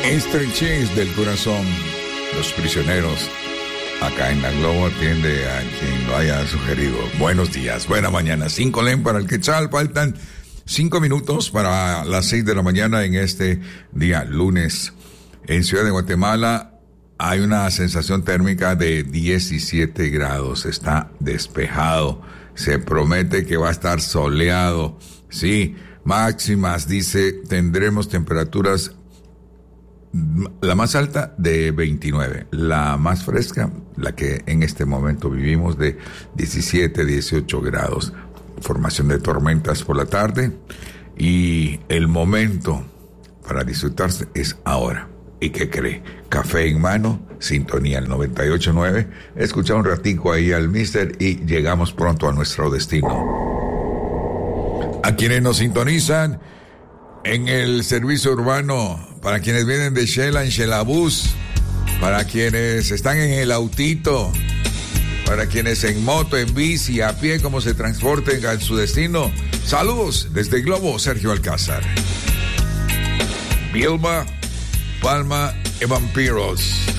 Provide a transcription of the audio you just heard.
Estrechez del corazón, Los Prisioneros. Acá en la Globo atiende a quien lo haya sugerido. Buenos días, buena mañana. 5 len para el Quetzal. Faltan 5 minutos para las 6 de la mañana en este día lunes. En Ciudad de Guatemala hay una sensación térmica de 17 grados. Está despejado. Se promete que va a estar soleado. Sí, máximas, dice, tendremos temperaturas. La más alta de 29, la más fresca, la que en este momento vivimos, de 17, 18 grados. Formación de tormentas por la tarde y el momento para disfrutarse es ahora. ¿Y qué cree? Café en mano, sintonía el 98.9. Escucha un ratico ahí al mister y llegamos pronto a nuestro destino. A quienes nos sintonizan en el servicio urbano, para quienes vienen de Shela, en Shelabús, para quienes están en el autito, para quienes en moto, en bici, a pie, como se transporten a su destino. Saludos desde Globo, Sergio Alcázar. Vilma, Palma y Vampiros.